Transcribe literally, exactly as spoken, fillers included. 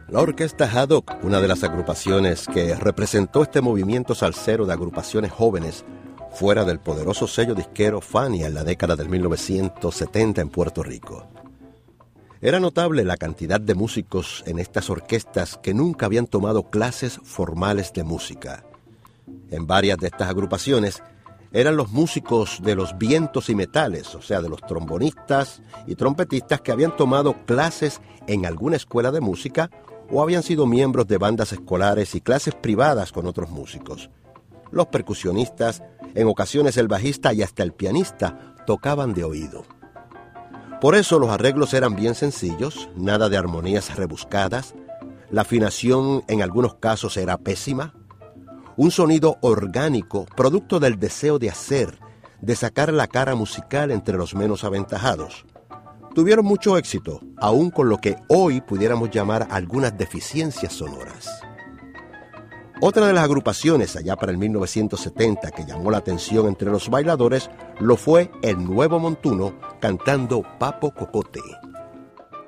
La orquesta Haddock, una de las agrupaciones que representó este movimiento salsero de agrupaciones jóvenes fuera del poderoso sello disquero Fania en la década del mil novecientos setenta en Puerto Rico. Era notable la cantidad de músicos en estas orquestas que nunca habían tomado clases formales de música. En varias de estas agrupaciones eran los músicos de los vientos y metales, o sea, de los trombonistas y trompetistas que habían tomado clases en alguna escuela de música o habían sido miembros de bandas escolares y clases privadas con otros músicos. Los percusionistas, en ocasiones el bajista y hasta el pianista tocaban de oído. Por eso los arreglos eran bien sencillos, nada de armonías rebuscadas, la afinación en algunos casos era pésima, un sonido orgánico, producto del deseo de hacer, de sacar la cara musical entre los menos aventajados. Tuvieron mucho éxito, aun con lo que hoy pudiéramos llamar algunas deficiencias sonoras. Otra de las agrupaciones allá para el mil novecientos setenta que llamó la atención entre los bailadores lo fue el Nuevo Montuno cantando Papo Cocote.